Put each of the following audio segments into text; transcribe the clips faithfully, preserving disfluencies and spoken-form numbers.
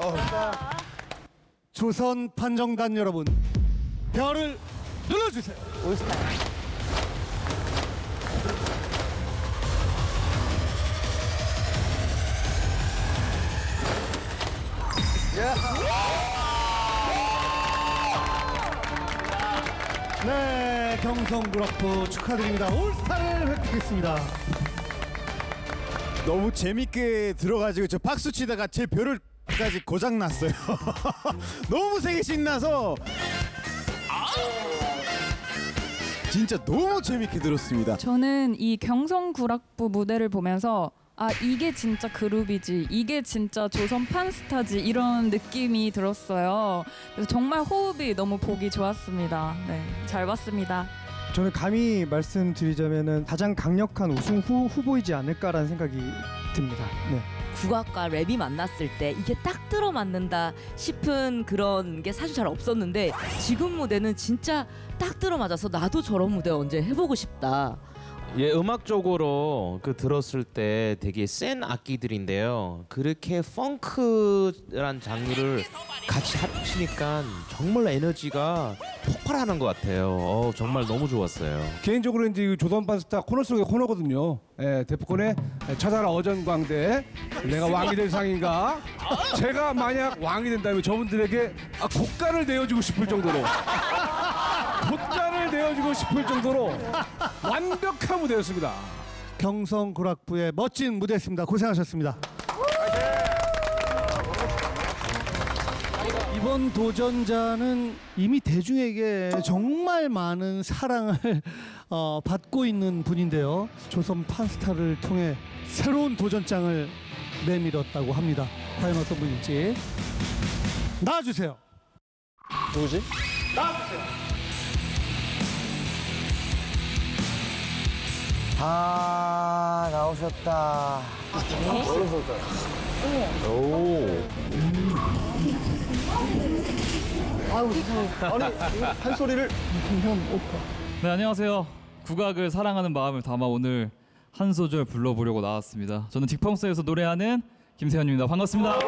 조선 판정단 여러분, 별을 눌러주세요. 올스타. 네, 경성구락부 축하드립니다. 올스타를 획득했습니다. 너무 재밌게 들어가지고 저 박수 치다가 제 별을까지 고장 났어요. 너무 세게 신나서 진짜 너무 재밌게 들었습니다. 저는 이 경성구락부 무대를 보면서 아 이게 진짜 그룹이지, 이게 진짜 조선 판스타지 이런 느낌이 들었어요. 그래서 정말 호흡이 너무 보기 좋았습니다. 네, 잘 봤습니다. 저는 감히 말씀드리자면은 가장 강력한 우승 후, 후보이지 않을까라는 생각이 듭니다. 네. 국악과 랩이 만났을 때 이게 딱 들어맞는다 싶은 그런 게 사실 잘 없었는데 지금 무대는 진짜 딱 들어맞아서 나도 저런 무대 언제 해보고 싶다. 예, 음악적으로 그 들었을 때 되게 센 악기들인데요. 그렇게 펑크란 장르를 같이 합치니까 정말 에너지가 폭발하는 것 같아요. 어, 정말 너무 좋았어요. 개인적으로 이제 조선 판스타 코너 속의 코너거든요. 예, 대포권에 찾아라 어전광대, 내가 왕이 될 상인가? 제가 만약 왕이 된다면 저분들에게 아, 곡가를 내어주고 싶을 정도로 곡가를 내어주고 싶을 정도로 완벽한 무대였습니다. 경성구락부의 멋진 무대였습니다. 고생하셨습니다. 이번 도전자는 이미 대중에게 정말 많은 사랑을 어, 받고 있는 분인데요. 조선 판스타를 통해 새로운 도전장을 내밀었다고 합니다. 과연 어떤 분일지 나와주세요. 누구지? 나와주세요. 아, 나오셨다. 한 소리를 네, 안녕하세요. 국악을 사랑하는 마음을 담아 오늘 한 소절 불러보려고 나왔습니다. 저는 딕펑스에서 노래하는 김세현입니다. 반갑습니다.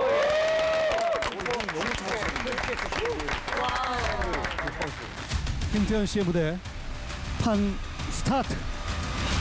김태현 씨의 무대 판 스타트.